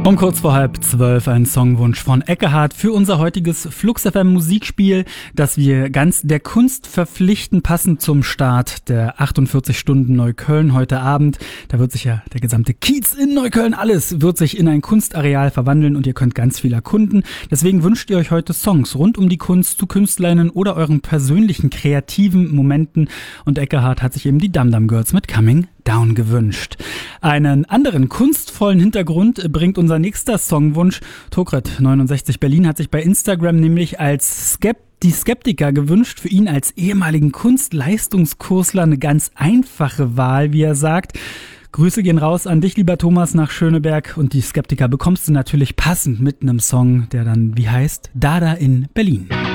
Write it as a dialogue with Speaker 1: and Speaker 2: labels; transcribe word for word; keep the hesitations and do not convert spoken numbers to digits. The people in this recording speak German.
Speaker 1: Um kurz vor halb zwölf ein Songwunsch von Eckehard für unser heutiges Flux F M Musikspiel, das wir ganz der Kunst verpflichten, passend zum Start der achtundvierzig Stunden Neukölln heute Abend. Da wird sich ja der gesamte Kiez in Neukölln, alles wird sich in ein Kunstareal verwandeln und ihr könnt ganz viel erkunden. Deswegen wünscht ihr euch heute Songs rund um die Kunst zu KünstlerInnen oder euren persönlichen kreativen Momenten. Und Eckehard hat sich eben die Dum Dum Girls mit Coming Down gewünscht. Einen anderen kunstvollen Hintergrund bringt unser nächster Songwunsch. Tokret neunundsechzig Berlin hat sich bei Instagram nämlich als Skept die Skeptiker gewünscht. Für ihn als ehemaligen Kunstleistungskursler eine ganz einfache Wahl, wie er sagt. Grüße gehen raus an dich, lieber Thomas, nach Schöneberg. Und die Skeptiker bekommst du natürlich passend mit einem Song, der dann wie heißt Dada in Berlin.